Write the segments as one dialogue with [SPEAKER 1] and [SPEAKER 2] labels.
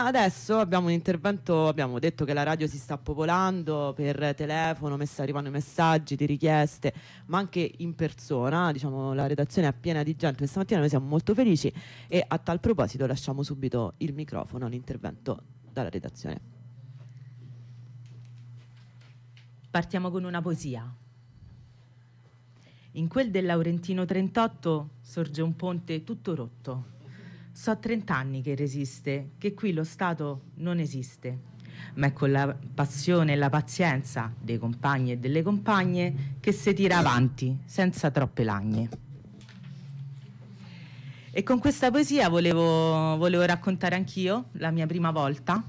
[SPEAKER 1] Adesso abbiamo un intervento, abbiamo detto che la radio si sta popolando per telefono, arrivano i messaggi di richieste, ma anche in persona, diciamo la redazione è piena di gente, questa mattina noi siamo molto felici e a tal proposito lasciamo subito il microfono all'intervento dalla redazione.
[SPEAKER 2] Partiamo con una poesia. In quel del Laurentino 38 sorge un ponte tutto rotto. So 30 anni che resiste, che qui lo Stato non esiste, ma è con la passione e la pazienza dei compagni e delle compagne che si tira avanti senza troppe lagne. E con questa poesia volevo raccontare anch'io la mia prima volta,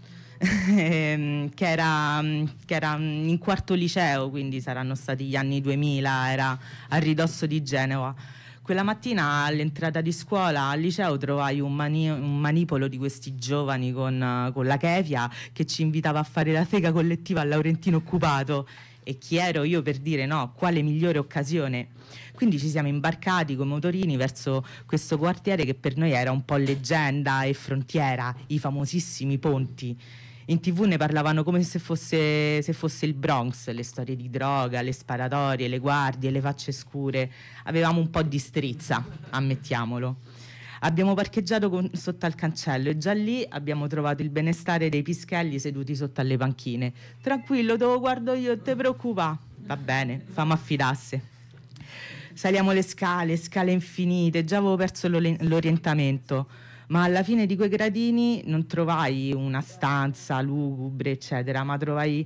[SPEAKER 2] che era in quarto liceo, quindi saranno stati gli anni 2000, era a ridosso di Genova. Quella mattina all'entrata di scuola al liceo trovai un manipolo di questi giovani con la chefia che ci invitava a fare la sega collettiva al Laurentino occupato. E chi ero io per dire no, quale migliore occasione? Quindi ci siamo imbarcati con motorini verso questo quartiere che per noi era un po' leggenda e frontiera, i famosissimi ponti. In TV ne parlavano come se fosse il Bronx, le storie di droga, le sparatorie, le guardie, le facce scure. Avevamo un po' di strizza, ammettiamolo. Abbiamo parcheggiato sotto al cancello e già lì abbiamo trovato il benestare dei pischelli seduti sotto alle panchine. Tranquillo, te lo guardo io, te preoccupa. Va bene, fammi affidasse. Saliamo le scale infinite, già avevo perso l'orientamento. Ma alla fine di quei gradini non trovai una stanza lugubre, eccetera, ma trovai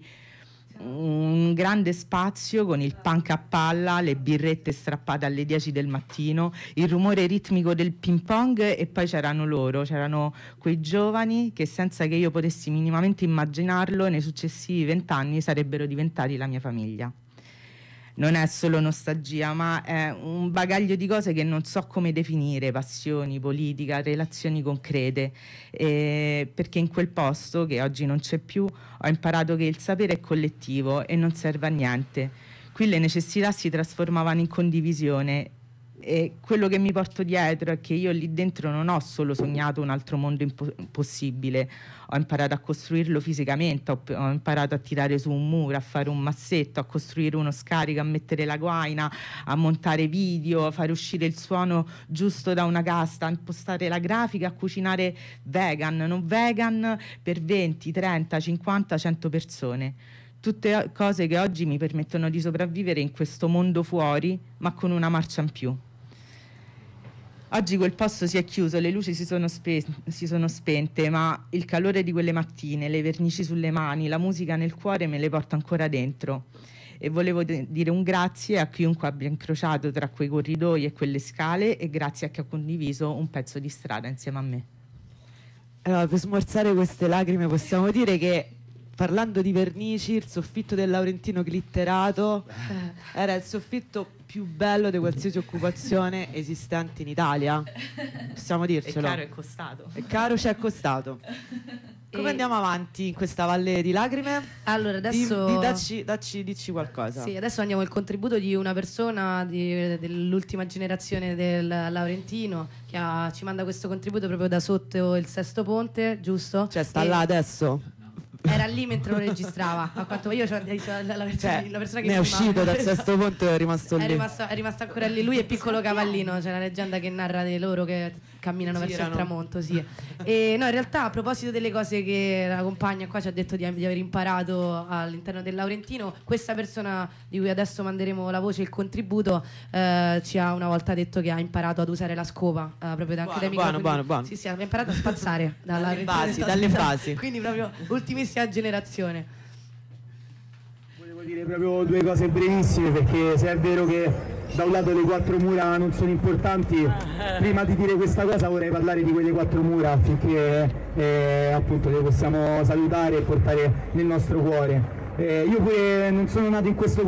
[SPEAKER 2] un grande spazio con il punk a palla, le birrette strappate alle 10 del mattino, il rumore ritmico del ping pong e poi c'erano quei giovani che senza che io potessi minimamente immaginarlo nei successivi 20 anni sarebbero diventati la mia famiglia. Non è solo nostalgia, ma è un bagaglio di cose che non so come definire, passioni, politica, relazioni concrete, perché in quel posto, che oggi non c'è più, ho imparato che il sapere è collettivo e non serve a niente. Qui le necessità si trasformavano in condivisione e quello che mi porto dietro è che io lì dentro non ho solo sognato un altro mondo impossibile, ho imparato a costruirlo fisicamente, ho imparato a tirare su un muro, a fare un massetto, a costruire uno scarico, a mettere la guaina, a montare video, a fare uscire il suono giusto da una casta, a impostare la grafica, a cucinare vegan, non vegan per 20, 30, 50, 100 persone. Tutte cose che oggi mi permettono di sopravvivere in questo mondo fuori, ma con una marcia in più. Oggi quel posto si è chiuso, le luci si sono spente, ma il calore di quelle mattine, le vernici sulle mani, la musica nel cuore me le porto ancora dentro. E volevo dire un grazie a chiunque abbia incrociato tra quei corridoi e quelle scale e grazie a chi ha condiviso un pezzo di strada insieme a me.
[SPEAKER 1] Allora, per smorzare queste lacrime possiamo dire che parlando di vernici, il soffitto del Laurentino glitterato era il soffitto più bello di qualsiasi occupazione esistente in Italia. Possiamo dircelo.
[SPEAKER 2] È caro e costato.
[SPEAKER 1] È caro, ci è costato. Come andiamo avanti in questa valle di lacrime?
[SPEAKER 3] Allora, adesso
[SPEAKER 1] dici qualcosa.
[SPEAKER 3] Sì, adesso andiamo il contributo di una persona dell'ultima generazione del Laurentino che ci manda questo contributo proprio da sotto il Sesto Ponte, giusto?
[SPEAKER 1] Cioè sta là adesso.
[SPEAKER 3] Era lì mentre lo registrava. A quanto io la persona che
[SPEAKER 1] ne è uscito dal Sesto Ponte e è rimasto lì.
[SPEAKER 3] È rimasto ancora lì. Lui è Piccolo Cavallino, c'è una leggenda che narra di loro che camminano verso il tramonto, sì. E no, in realtà a proposito delle cose che la compagna qua ci ha detto di aver imparato all'interno del Laurentino, questa persona di cui adesso manderemo la voce e il contributo ci ha una volta detto che ha imparato ad usare la scopa proprio anche dai microfoni.
[SPEAKER 1] Buono.
[SPEAKER 3] Sì, ha imparato a spazzare dalle
[SPEAKER 1] basi.
[SPEAKER 3] Quindi proprio ultimissima generazione.
[SPEAKER 4] Volevo dire proprio due cose brevissime, perché se è vero che da un lato le quattro mura non sono importanti, prima di dire questa cosa vorrei parlare di quelle quattro mura affinché appunto le possiamo salutare e portare nel nostro cuore. Io pure non sono nato in questo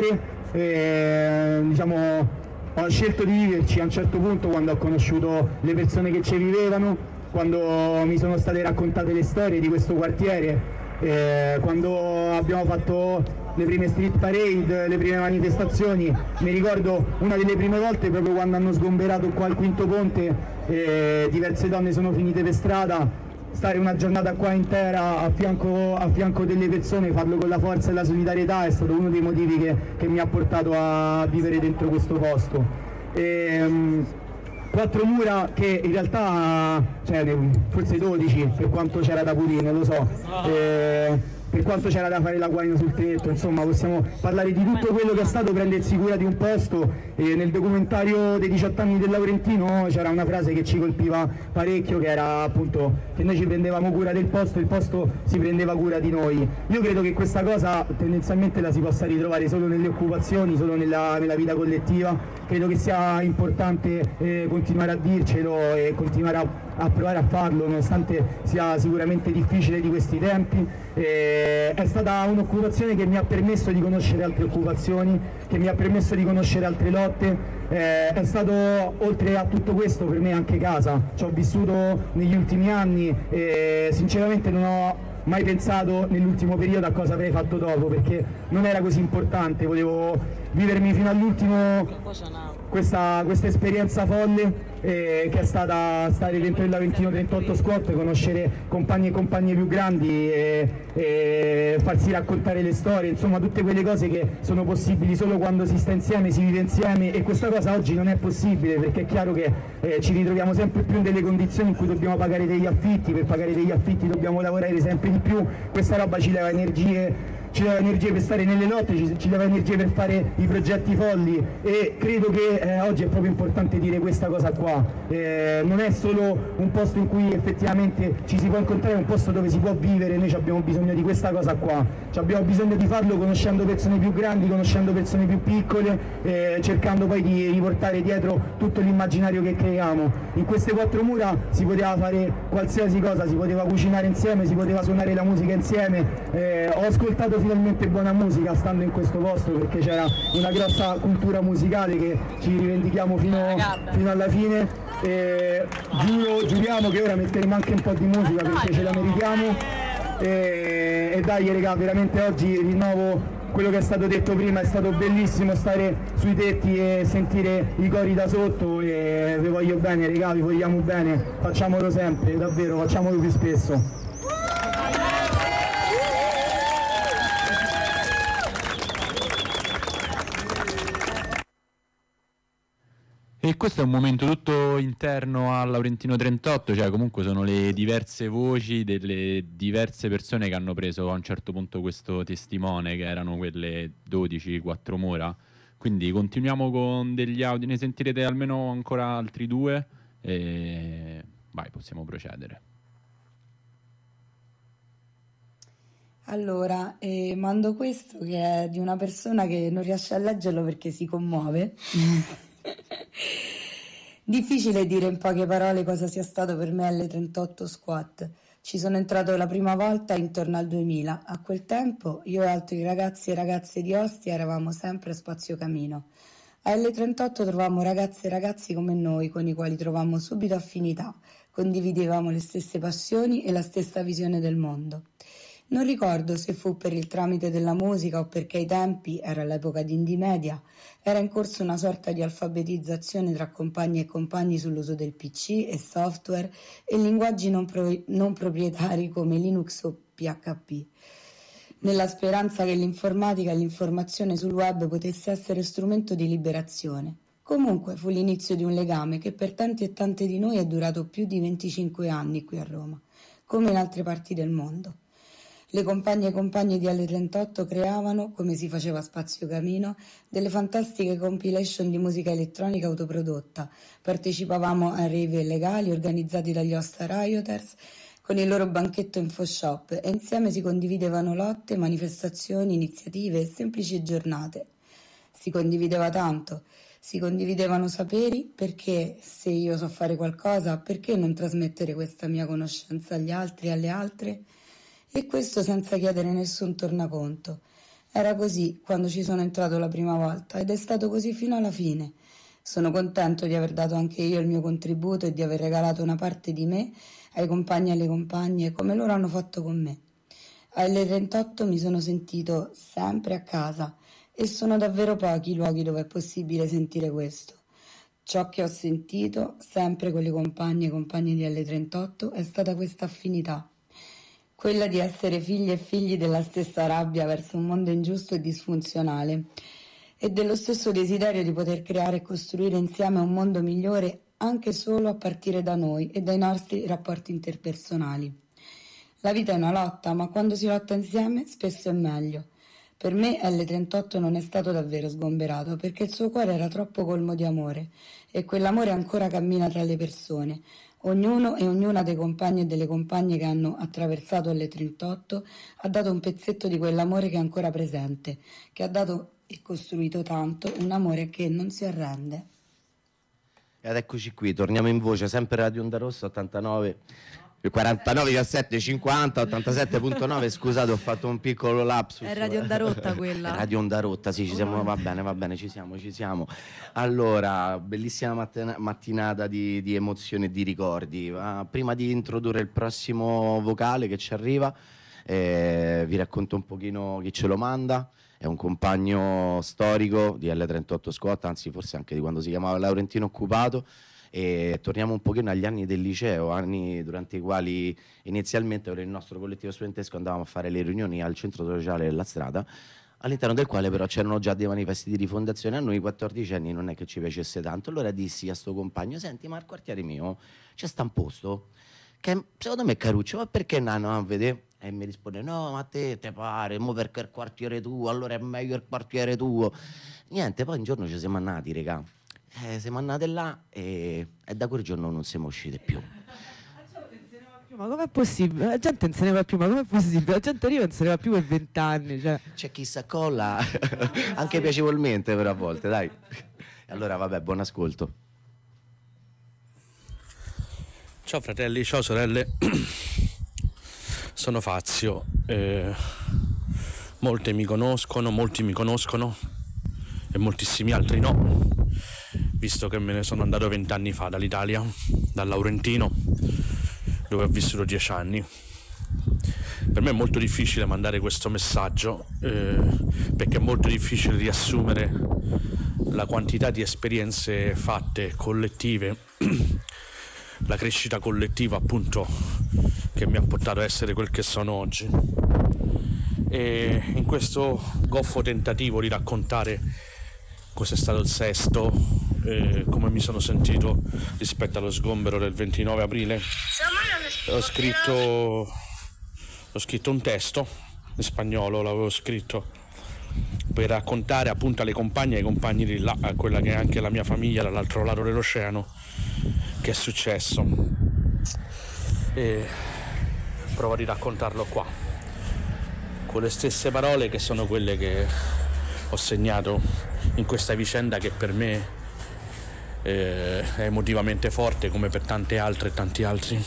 [SPEAKER 4] quartiere, diciamo ho scelto di viverci a un certo punto quando ho conosciuto le persone che ci vivevano, quando mi sono state raccontate le storie di questo quartiere, quando abbiamo fatto le prime street parade, le prime manifestazioni. Mi ricordo una delle prime volte proprio quando hanno sgomberato qua il Quinto Ponte, diverse donne sono finite per strada stare una giornata qua intera a fianco delle persone, farlo con la forza e la solidarietà è stato uno dei motivi che mi ha portato a vivere dentro questo posto. Quattro mura che in realtà, cioè, forse 12 per quanto c'era da pulire, lo so. Per quanto c'era da fare l'acquaino sul tetto, insomma possiamo parlare di tutto quello che è stato prendersi cura di un posto. Nel documentario dei 18 anni del Laurentino c'era una frase che ci colpiva parecchio, che era appunto che noi ci prendevamo cura del posto, il posto si prendeva cura di noi. Io credo che questa cosa tendenzialmente la si possa ritrovare solo nelle occupazioni, solo nella vita collettiva. Credo che sia importante continuare a dircelo e continuare a provare a farlo, nonostante sia sicuramente difficile di questi tempi. È stata un'occupazione che mi ha permesso di conoscere altre occupazioni, che mi ha permesso di conoscere altre lotte. È stato, oltre a tutto questo, per me anche casa. Ci ho vissuto negli ultimi anni e sinceramente non ho mai pensato nell'ultimo periodo a cosa avrei fatto dopo, perché non era così importante, volevo vivermi fino all'ultimo questa esperienza folle che è stata stare dentro il Laventino 38 Squad, conoscere compagni e compagne più grandi e farsi raccontare le storie, insomma tutte quelle cose che sono possibili solo quando si sta insieme, si vive insieme, e questa cosa oggi non è possibile, perché è chiaro che ci ritroviamo sempre più in delle condizioni in cui dobbiamo pagare degli affitti, per pagare degli affitti dobbiamo lavorare sempre di più, questa roba ci leva energie per stare nelle lotte, ci dava energie per fare i progetti folli, e credo che oggi è proprio importante dire questa cosa qua. Non è solo un posto in cui effettivamente ci si può incontrare, è un posto dove si può vivere. Noi abbiamo bisogno di questa cosa qua, abbiamo bisogno di farlo conoscendo persone più grandi, conoscendo persone più piccole, cercando poi di riportare dietro tutto l'immaginario che creiamo. In queste quattro mura si poteva fare qualsiasi cosa, si poteva cucinare insieme, si poteva suonare la musica insieme. Ho ascoltato finalmente buona musica stando in questo posto, perché c'era una grossa cultura musicale che ci rivendichiamo fino alla fine. Giuriamo che ora metteremo anche un po' di musica perché ce la meritiamo. E dai regà, veramente oggi rinnovo quello che è stato detto prima, è stato bellissimo stare sui tetti e sentire i cori da sotto, e vi voglio bene regà, vi vogliamo bene, facciamolo sempre, davvero, facciamolo più spesso.
[SPEAKER 5] E questo è un momento tutto interno al Laurentino 38, cioè comunque sono le diverse voci delle diverse persone che hanno preso a un certo punto questo testimone, che erano quelle 12, 4 mura. Quindi continuiamo con degli audio, ne sentirete almeno ancora altri 2 e vai, possiamo procedere.
[SPEAKER 6] Allora, mando questo che è di una persona che non riesce a leggerlo perché si commuove. Difficile dire in poche parole cosa sia stato per me L38 Squad. Ci sono entrato la prima volta intorno al 2000. A quel tempo io e altri ragazzi e ragazze di Ostia eravamo sempre a Spazio Camino. A L38 trovammo ragazze e ragazzi come noi, con i quali trovammo subito affinità, condividevamo le stesse passioni e la stessa visione del mondo. Non ricordo se fu per il tramite della musica o perché ai tempi, era l'epoca di Indie Media, era in corso una sorta di alfabetizzazione tra compagni e compagni sull'uso del PC e software e linguaggi non proprietari come Linux o PHP, nella speranza che l'informatica e l'informazione sul web potesse essere strumento di liberazione. Comunque fu l'inizio di un legame che per tanti e tante di noi è durato più di 25 anni qui a Roma, come in altre parti del mondo. Le compagne e compagni di L38 creavano, come si faceva a Spazio Camino, delle fantastiche compilation di musica elettronica autoprodotta. Partecipavamo a rave illegali organizzati dagli Ostia Rioters con il loro banchetto InfoShop e insieme si condividevano lotte, manifestazioni, iniziative e semplici giornate. Si condivideva tanto, si condividevano saperi, perché se io so fare qualcosa, perché non trasmettere questa mia conoscenza agli altri e alle altre? E questo senza chiedere nessun tornaconto. Era così quando ci sono entrato la prima volta ed è stato così fino alla fine. Sono contento di aver dato anche io il mio contributo e di aver regalato una parte di me ai compagni e alle compagne come loro hanno fatto con me. A L38 mi sono sentito sempre a casa e sono davvero pochi i luoghi dove è possibile sentire questo. Ciò che ho sentito sempre con le compagne e compagni di L38 è stata questa affinità, quella di essere figlie e figli della stessa rabbia verso un mondo ingiusto e disfunzionale e dello stesso desiderio di poter creare e costruire insieme un mondo migliore anche solo a partire da noi e dai nostri rapporti interpersonali. La vita è una lotta, ma quando si lotta insieme spesso è meglio. Per me L38 non è stato davvero sgomberato perché il suo cuore era troppo colmo di amore e quell'amore ancora cammina tra le persone. Ognuno e ognuna dei compagni e delle compagne che hanno attraversato L38 ha dato un pezzetto di quell'amore che è ancora presente, che ha dato e costruito tanto, un amore che non si arrende.
[SPEAKER 7] Ed eccoci qui, torniamo in voce, sempre Radio Onda Rossa 89 49 17 50 87.9. Scusate, ho fatto un piccolo lapsus.
[SPEAKER 3] È Radio Onda Rotta quella.
[SPEAKER 7] È Radio Onda Rotta, sì, ci siamo, va bene, ci siamo. Allora, bellissima mattinata di emozioni e di ricordi. Prima di introdurre il prossimo vocale che ci arriva, vi racconto un pochino chi ce lo manda. È un compagno storico di L38 Squad, anzi forse anche di quando si chiamava Laurentino Occupato. E torniamo un pochino agli anni del liceo, anni durante i quali inizialmente con il nostro collettivo studentesco andavamo a fare le riunioni al centro sociale della strada, all'interno del quale però c'erano già dei manifesti di rifondazione. A noi 14 anni non è che ci piacesse tanto, allora dissi a sto compagno: senti, ma al quartiere mio c'è sta un posto che secondo me è caruccio, ma perché no a vedere? E mi risponde: no, ma te pare, mo perché è il quartiere tuo, allora è meglio il quartiere tuo. Niente, poi un giorno ci siamo andati, regà. Siamo andati là e da quel giorno non siamo usciti più.
[SPEAKER 1] Ma com'è possibile? La gente non se ne va più, ma com'è possibile? La gente arriva e non se ne va più per 20 anni. Cioè.
[SPEAKER 7] C'è chi si accolla, anche piacevolmente però a volte, dai. Allora vabbè, buon ascolto.
[SPEAKER 8] Ciao fratelli, ciao sorelle. Sono Fazio. Molti mi conoscono e moltissimi altri no, visto che me ne sono andato 20 anni fa dall'Italia, dal Laurentino, dove ho vissuto 10 anni. Per me è molto difficile mandare questo messaggio, perché è molto difficile riassumere la quantità di esperienze fatte collettive, la crescita collettiva appunto che mi ha portato a essere quel che sono oggi. E in questo goffo tentativo di raccontare cos'è stato il sesto, come mi sono sentito rispetto allo sgombero del 29 aprile, ho scritto un testo in spagnolo, l'avevo scritto per raccontare appunto alle compagne e ai compagni di là, a quella che è anche la mia famiglia dall'altro lato dell'oceano, che è successo, e provo a raccontarlo qua con le stesse parole che sono quelle che ho segnato in questa vicenda, che per me è emotivamente forte come per tante altre e tanti altri.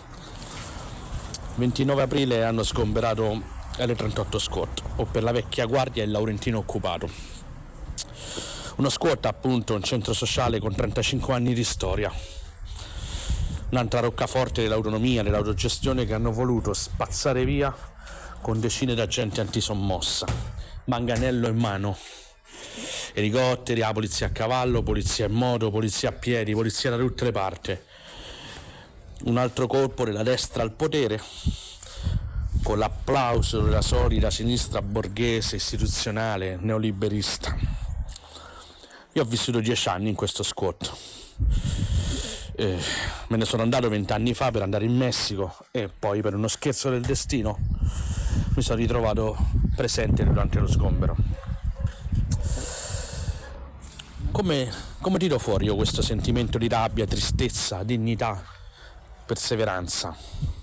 [SPEAKER 8] 29 aprile hanno sgomberato L38 Squad, o per la vecchia guardia il Laurentino Occupato. Uno squat, appunto, un centro sociale con 35 anni di storia. Un'altra roccaforte dell'autonomia, dell'autogestione, che hanno voluto spazzare via con decine di agenti antisommossa, manganello in mano, elicotteri, la polizia a cavallo, polizia in moto, polizia a piedi, polizia da tutte le parti. Un altro colpo della destra al potere, con l'applauso della solita sinistra borghese, istituzionale, neoliberista. Io ho vissuto 10 anni in questo squat. Me ne sono andato 20 anni fa per andare in Messico e poi, per uno scherzo del destino, mi sono ritrovato presente durante lo sgombero. Come tiro fuori io questo sentimento di rabbia, tristezza, dignità, perseveranza?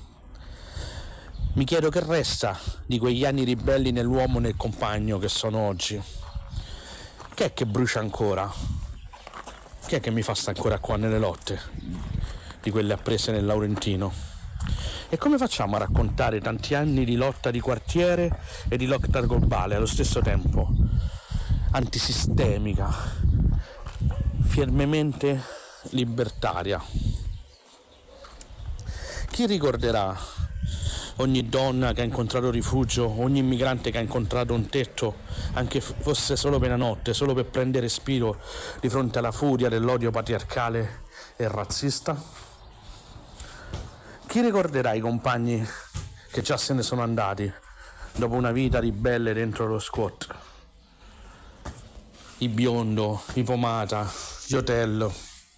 [SPEAKER 8] Mi chiedo che resta di quegli anni ribelli nell'uomo e nel compagno che sono oggi. Che è che brucia ancora? Chi è che mi fa sta ancora qua nelle lotte di quelle apprese nel Laurentino? E come facciamo a raccontare tanti anni di lotta di quartiere e di lotta globale allo stesso tempo, antisistemica, fermamente libertaria? Chi ricorderà ogni donna che ha incontrato rifugio, ogni immigrante che ha incontrato un tetto, anche fosse solo per una notte, solo per prendere respiro di fronte alla furia dell'odio patriarcale e razzista? Chi ricorderà i compagni che già se ne sono andati dopo una vita ribelle dentro lo squat? I Biondo, i Pomata, gli Otello.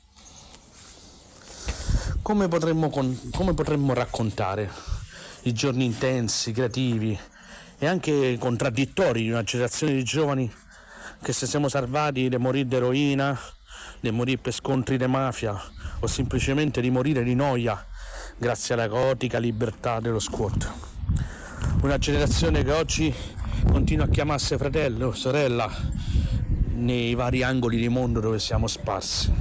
[SPEAKER 8] Come potremmo raccontare i giorni intensi, creativi e anche contraddittori di una generazione di giovani che se siamo salvati di morire d'eroina, di morire per scontri di mafia o semplicemente di morire di noia grazie alla caotica libertà dello squat? Una generazione che oggi continua a chiamarsi fratello o sorella nei vari angoli di mondo dove siamo sparsi.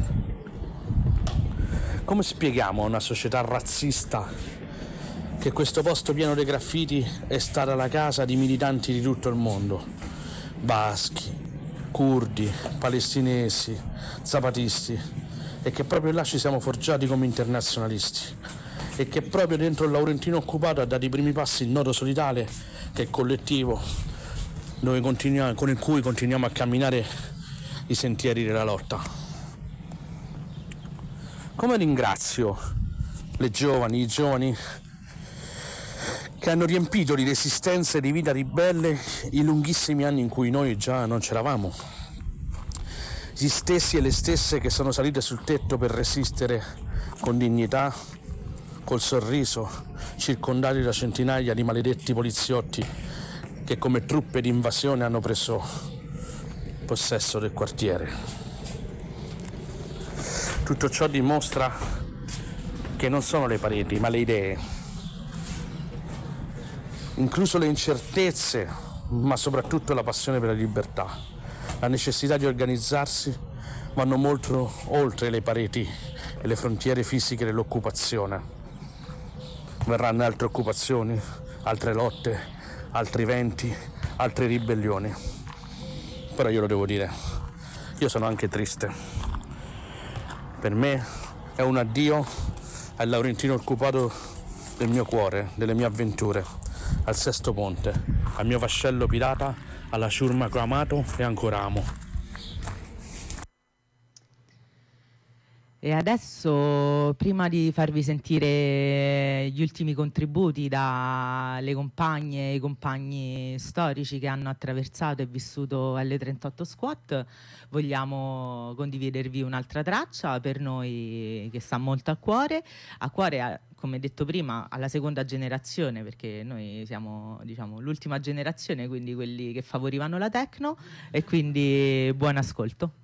[SPEAKER 8] Come spieghiamo a una società razzista che questo posto pieno di graffiti è stata la casa di militanti di tutto il mondo? Baschi, curdi, palestinesi, zapatisti, e che proprio là ci siamo forgiati come internazionalisti, e che proprio dentro il Laurentino occupato ha dato i primi passi il nodo solidale, che è il collettivo con il cui continuiamo a camminare i sentieri della lotta. Come ringrazio i giovani che hanno riempito di resistenza e di vita ribelle i lunghissimi anni in cui noi già non c'eravamo. Gli stessi e le stesse che sono salite sul tetto per resistere con dignità, col sorriso, circondati da centinaia di maledetti poliziotti che come truppe di invasione hanno preso possesso del quartiere. Tutto ciò dimostra che non sono le pareti, ma le idee, incluso le incertezze, ma soprattutto la passione per la libertà, la necessità di organizzarsi, vanno molto oltre le pareti e le frontiere fisiche dell'occupazione. Verranno altre occupazioni, altre lotte, altri venti, altre ribellioni. Però io lo devo dire, io sono anche triste. Per me è un addio al Laurentino occupato del mio cuore, delle mie avventure, al Sesto Ponte, al mio vascello pirata, alla ciurma che ho amato e ancora amo.
[SPEAKER 2] E adesso, prima di farvi sentire gli ultimi contributi dalle compagne e i compagni storici che hanno attraversato e vissuto L38 Squat, vogliamo condividervi un'altra traccia per noi che sta molto a cuore, come detto prima, alla seconda generazione, perché noi siamo, diciamo, l'ultima generazione, quindi quelli che favorivano la techno, e quindi buon ascolto.